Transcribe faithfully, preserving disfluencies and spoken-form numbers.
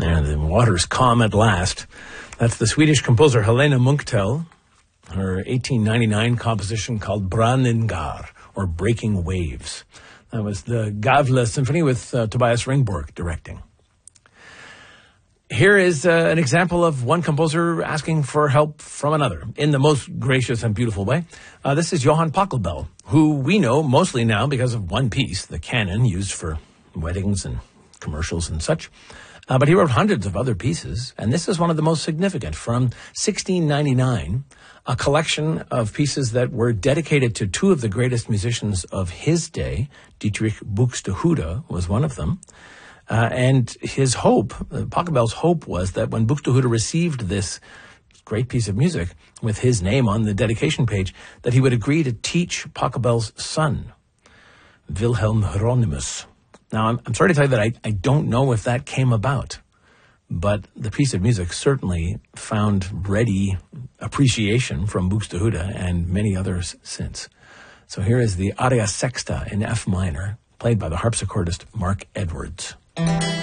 And the water's calm at last. That's the Swedish composer Helena Munktel, her eighteen ninety-nine composition called Brandingar, or Breaking Waves. That was the Gavle Symphony with uh, Tobias Ringborg directing. Here is uh, an example of one composer asking for help from another in the most gracious and beautiful way. Uh, this is Johann Pachelbel, who we know mostly now because of one piece, the canon used for weddings and commercials and such. Uh, but he wrote hundreds of other pieces, and this is one of the most significant from sixteen ninety-nine, a collection of pieces that were dedicated to two of the greatest musicians of his day. Dietrich Buxtehude was one of them. Uh, and his hope, uh, Pachelbel's hope was that when Buxtehude received this great piece of music with his name on the dedication page, that he would agree to teach Pachelbel's son, Wilhelm Hieronymus. Now, I'm, I'm sorry to tell you that I, I don't know if that came about, but the piece of music certainly found ready appreciation from Buxtehude and many others since. So here is the Aria Sexta in F minor, played by the harpsichordist Mark Edwards.